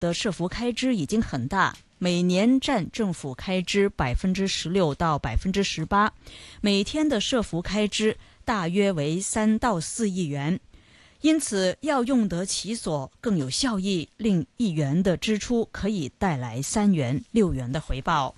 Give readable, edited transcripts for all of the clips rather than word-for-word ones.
的社福开支已经很大，每年占政府开支16%到18%，每天的社福开支大约为3到4亿元。因此，要用得其所，更有效益，令1元的支出可以带来3元、6元的回报。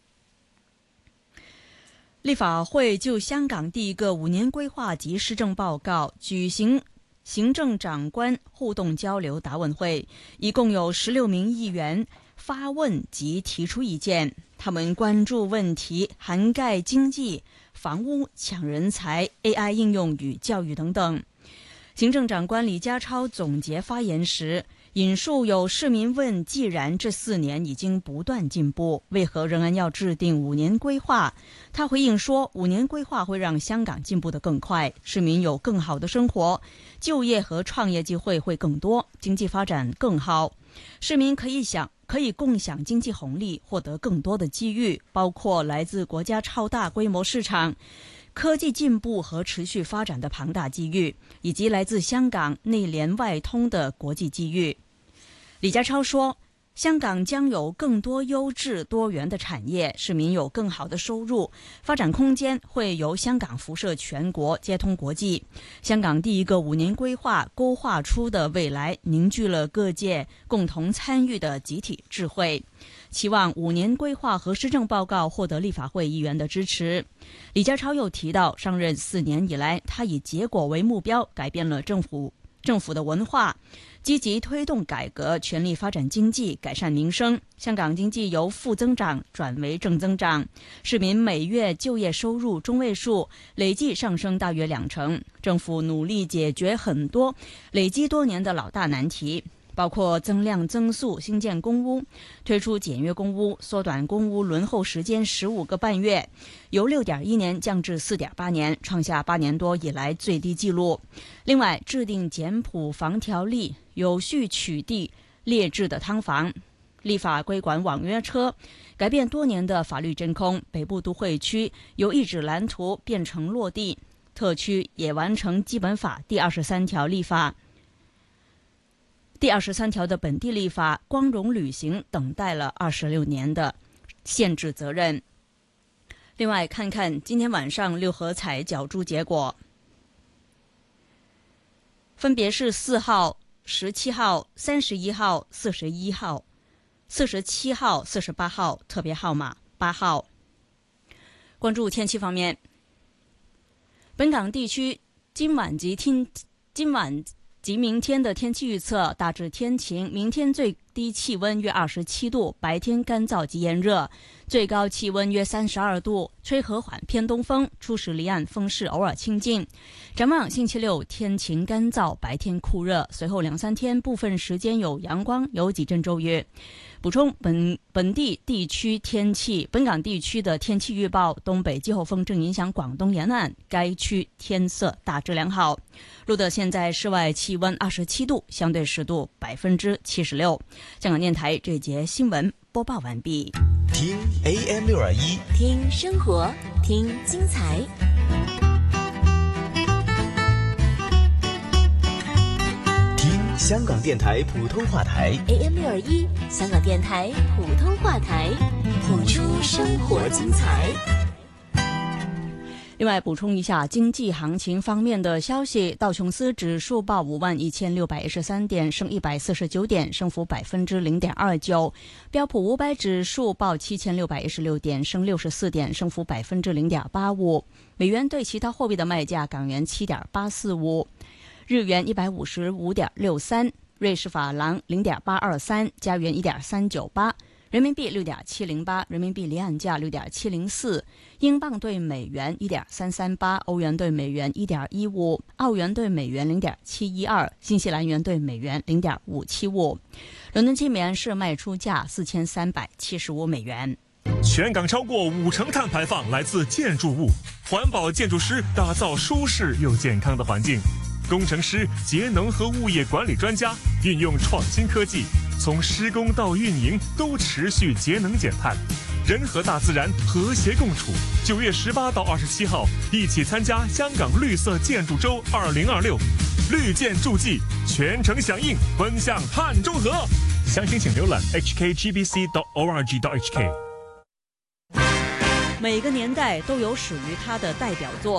立法会就香港第一个5年规划及施政报告举行行政长官互动交流答问会，一共有16名议员发问及提出意见，他们关注问题涵盖经济、房屋、抢人才、AI 应用与教育等等。行政长官李家超总结发言时引述有市民问，既然这4年已经不断进步，为何仍然要制定5年规划？他回应说，5年规划会让香港进步得更快，市民有更好的生活，就业和创业机会会更多，经济发展更好，市民可以共享经济红利，获得更多的机遇，包括来自国家超大规模市场、科技进步和持续发展的庞大机遇，以及来自香港内联外通的国际机遇。李家超说，香港将有更多优质多元的产业，市民有更好的收入，发展空间会由香港辐射全国，接通国际。香港第一个5年规划勾画出的未来，凝聚了各界共同参与的集体智慧，期望5年规划和施政报告获得立法会议员的支持。李家超又提到，上任4年以来，他以结果为目标，改变了政府的文化，积极推动改革，全力发展经济，改善民生。香港经济由负增长转为正增长，市民每月就业收入中位数累计上升大约2%。政府努力解决很多累积多年的老大难题，包括增量增速新建公屋，推出简约公屋，缩短公屋轮候时间15个半月，由6.1年降至4.8年，创下8年多以来最低纪录。另外，制定简朴房条例，有序取缔劣质的汤房，立法规管网约车，改变多年的法律真空。北部都会区由一纸蓝图变成落地，特区也完成基本法第23条立法。第23条的本地立法光荣履行，等待了26年的限制责任。另外，看看今天晚上6合彩角注结果，分别是4号、17号、31号、41号、47号、48号，特别号码8号。关注天气方面，本港地区今晚及明天的天气预测大致天晴，明天最低气温约27度，白天干燥及炎热，最高气温约32度，吹和缓偏东风，初时离岸风势偶尔清劲。展望星期6天晴干燥，白天酷热，随后2-3天部分时间有阳光，有几阵骤雨。补充本港地区的天气预报，东北季候风正影响广东沿岸，该区天色大致良好。录得现在室外气温27度，相对湿度76%。香港电台这节新闻播报完毕。 听 AM621， 听生活，听精彩。 香港电台普通话台 AM621，香港电台普通话台，谱出生活精彩。 另外补充一下经济行情方面的消息，道琼斯指数报51613点，升149点，升幅0.29%；标普500指数报7616点，升64点，升幅0.85%。美元对其他货币的卖价：港元7.845，日元155.63，瑞士法郎0.823，加元1.398，人民币6.708，人民币离岸价6.704，英镑对美元1.338，欧元对美元1.15，澳元对美元0.712，新西兰元对美元0.575。伦敦金每安士卖出价4375美元。 全港超过50%碳排放来自建筑物，环保建筑师打造舒适又健康的环境。工程师、节能和物业管理专家运用创新科技，从施工到运营都持续节能减碳，人和大自然和谐共处。9月18到27号，一起参加香港绿色建筑周2026，绿建筑季，全程响应，奔向碳中和。 详情请浏览 hkgbc.org.hk。 每个年代都有属于它的代表作。